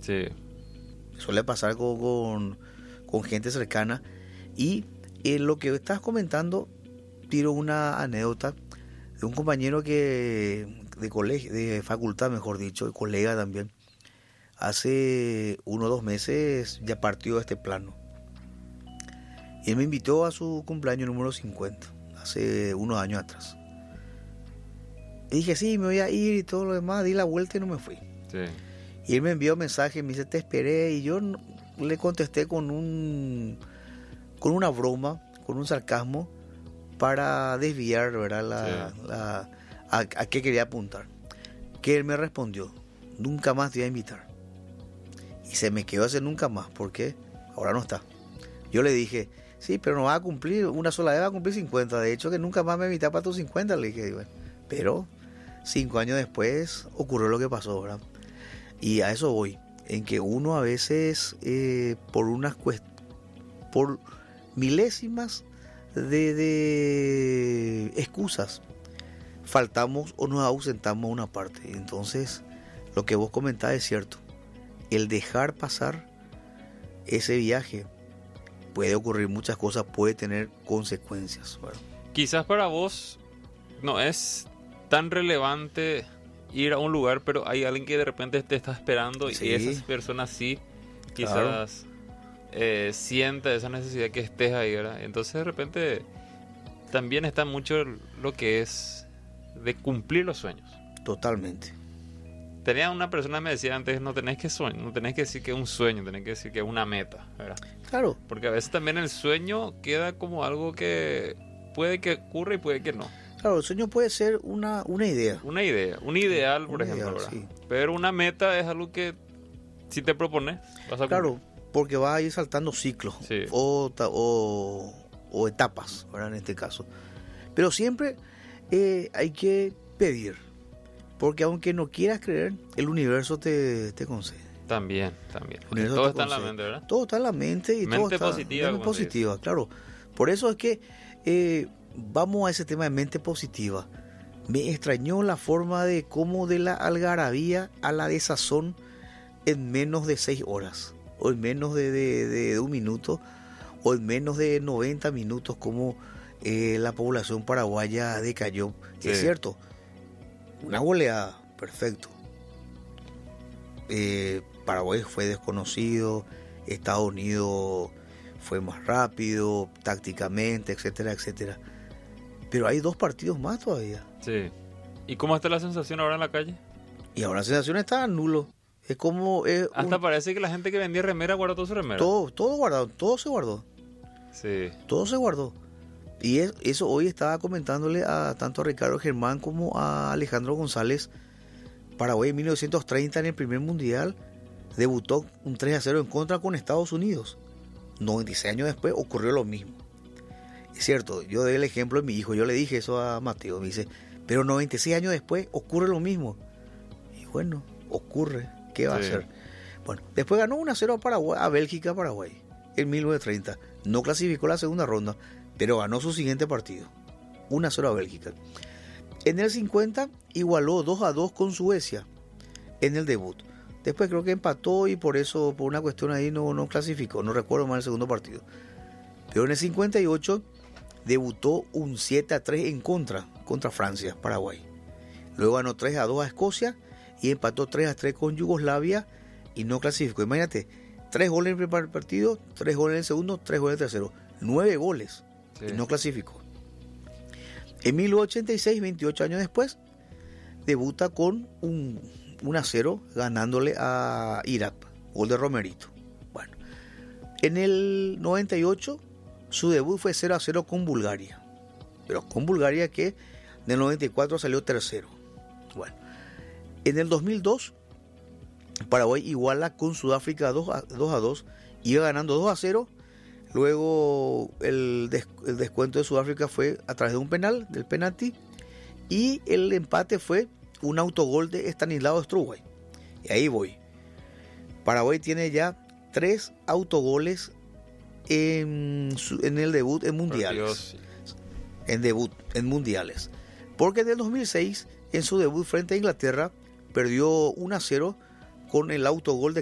Sí. Suele pasar con gente cercana. Y lo que estás comentando, tiro una anécdota de un compañero de colegio, de facultad, mejor dicho, colega también. Hace 1 o 2 meses ya partió de este plano. Y él me invitó a su cumpleaños número 50, hace unos años atrás. Y dije, sí, me voy a ir y todo lo demás. Di la vuelta y no me fui. Sí. Y él me envió un mensaje, me dice, te esperé. Y yo le contesté con una broma, con un sarcasmo, para desviar, ¿verdad? A qué quería apuntar. Que él me respondió, nunca más te voy a invitar. Y se me quedó ese nunca más, porque ahora no está. Yo le dije, sí, pero no va a cumplir, una sola vez va a cumplir 50. De hecho, que nunca más me invita para tus 50, le dije. Bueno, pero 5 años después ocurrió lo que pasó, ¿verdad? Y a eso voy, en que uno a veces, por milésimas de excusas, faltamos o nos ausentamos una parte. Entonces, lo que vos comentás es cierto. El dejar pasar ese viaje puede ocurrir muchas cosas, puede tener consecuencias, ¿verdad? Quizás para vos no es tan relevante ir a un lugar, pero hay alguien que de repente te está esperando, Sí. y esas personas sí, quizás sienta esa necesidad que estés ahí, ¿verdad? Entonces de repente también está mucho lo que es de cumplir los sueños. Totalmente. Tenía una persona que me decía antes, no tenés que decir que es un sueño, tenés que decir que es una meta, ¿verdad? Claro. Porque a veces también el sueño queda como algo que puede que ocurra y puede que no. Claro, el sueño puede ser una idea. Una idea, un ideal, por Un ejemplo, ideal, ¿verdad? sí. Pero una meta es algo que si te propones, vas a Claro, cumplir. porque va a ir saltando ciclos, Sí. o etapas, ¿verdad? En este caso. Pero siempre hay que pedir, porque aunque no quieras creer, el universo te concede. También. El universo Todo te está en la concede. mente, ¿verdad? Todo está en la mente y Mente todo está positiva, mente como se positiva, claro. Por eso es que vamos a ese tema de mente positiva. Me extrañó la forma de cómo de la algarabía a la desazón en menos de 6 horas, o en menos de 1 minuto, o en menos de 90 minutos, como la población paraguaya decayó. Sí. Es cierto, una goleada, perfecto. Paraguay fue desconocido, Estados Unidos fue más rápido tácticamente, etcétera, etcétera. Pero hay 2 partidos más todavía. Sí. ¿Y cómo está la sensación ahora en la calle? Y ahora la sensación está nulo. Es como... Hasta parece que la gente que vendía remera guardó todo su remera. Todo guardado, todo se guardó. Sí. Todo se guardó. Y eso hoy estaba comentándole tanto a Ricardo Germán como a Alejandro González. Paraguay en 1930 en el primer mundial debutó un 3-0 en contra con Estados Unidos. 96 años después ocurrió lo mismo. Es cierto, yo doy el ejemplo de mi hijo, yo le dije eso a Mateo, me dice, pero 96 años después ocurre lo mismo. Y bueno, ocurre, ¿qué va a hacer? Bueno, después ganó 1-0 a Paraguay, a Bélgica, Paraguay, en 1930. No clasificó la segunda ronda, pero ganó su siguiente partido, 1-0 a Bélgica. En el 50 igualó 2-2 con Suecia en el debut. Después creo que empató y por eso, por una cuestión ahí, no clasificó. No recuerdo mal el segundo partido. Pero en el 58 debutó un 7-3 en contra Francia, Paraguay. Luego ganó 3-2 a Escocia y empató 3-3 con Yugoslavia y no clasificó. Imagínate, 3 goles en el primer partido, 3 goles en el segundo, 3 goles en el tercero. 9 goles y no clasificó. En 1986, 28 años después, debuta con un 1-0 ganándole a Irak, gol de Romerito. Bueno, en el 98 su debut fue 0-0 con Bulgaria, pero con Bulgaria que en el 94 salió tercero. Bueno, en el 2002 Paraguay iguala con Sudáfrica 2-2, iba ganando 2-0. Luego el descuento de Sudáfrica fue a través de un penal, del penalti, y el empate fue un autogol de Stanislao Struway. Y ahí voy. Paraguay tiene ya 3 autogoles en el debut en mundiales. En mundiales. Porque en el 2006, en su debut frente a Inglaterra, perdió 1-0 con el autogol de